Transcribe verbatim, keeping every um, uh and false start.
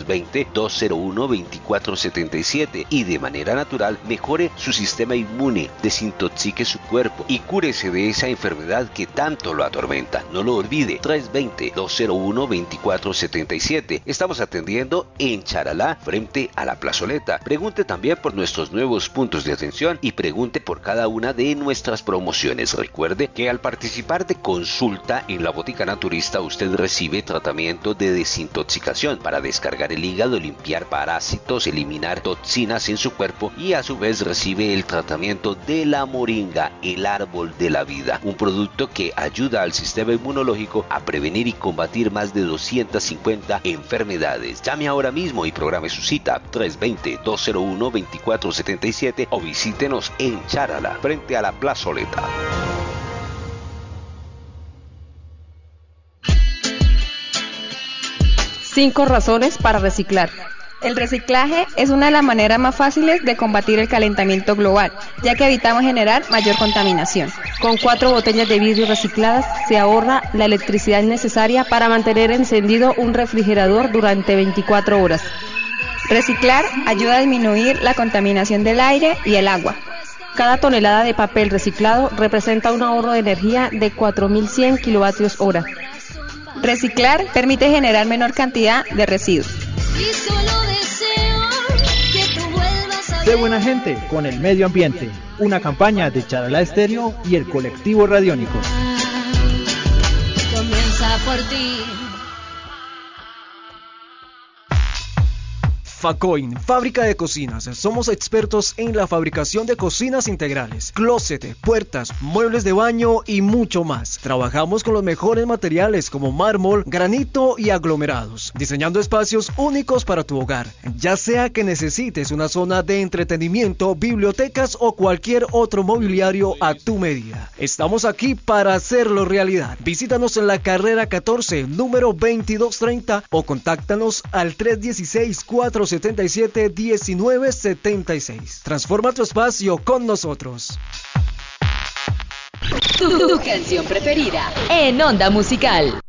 tres dos cero, dos cero uno, dos cuatro siete siete y de manera natural mejore su sistema inmune, desintoxique su cuerpo y cúrese de esa enfermedad que tanto lo atormenta. No lo olvide, tres dos cero, dos cero uno, dos cuatro siete siete. Estamos atendiendo en Charalá, frente a la plazoleta. Pregunte también por nuestros nuevos puntos de atención y pregunte por cada una de nuestras promociones. Recuerde que al participar de consulta en la Botica Naturista usted recibe tratamiento de desintoxicación para descargar el hígado, limpiar parásitos, eliminar toxinas en su cuerpo y a su vez recibe el tratamiento de la moringa, el árbol de la vida, un producto que ayuda al sistema inmunológico a prevenir y combatir más de doscientas cincuenta enfermedades. Llame ahora mismo y programe su cita tres dos cero, dos cero uno, dos cuatro siete siete o visítenos en Charalá, frente a la plazoleta. Cinco razones para reciclar. El reciclaje es una de las maneras más fáciles de combatir el calentamiento global, ya que evitamos generar mayor contaminación. Con cuatro botellas de vidrio recicladas se ahorra la electricidad necesaria para mantener encendido un refrigerador durante veinticuatro horas. Reciclar ayuda a disminuir la contaminación del aire y el agua. Cada tonelada de papel reciclado representa un ahorro de energía de cuatro mil cien kilovatios hora. Reciclar permite generar menor cantidad de residuos. Sé buena gente con el medio ambiente. Una campaña de Charalá Estéreo y el colectivo Radiónico. Comienza por ti. Facoin, fábrica de cocinas. Somos expertos en la fabricación de cocinas integrales, closet, puertas, muebles de baño y mucho más. Trabajamos con los mejores materiales como mármol, granito y aglomerados, diseñando espacios únicos para tu hogar, ya sea que necesites una zona de entretenimiento, bibliotecas o cualquier otro mobiliario a tu medida. Estamos aquí para hacerlo realidad. Visítanos en la carrera catorce, número veintidós treinta o contáctanos al tres uno seis, cuatro siete siete, uno nueve siete seis. Transforma tu espacio con nosotros. Tu, tu canción preferida en Onda Musical.